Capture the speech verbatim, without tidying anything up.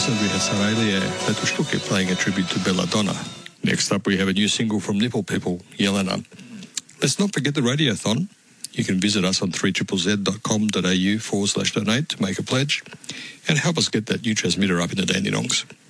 we have Saralia Petushtuke playing a tribute to Belladonna. Next up, we have a new single from Nipple People, Yelena. Let's not forget the Radiothon. You can visit us on three z z z dot com dot a u forward slash donate to make a pledge and help us get that new transmitter up in the Dandenongs.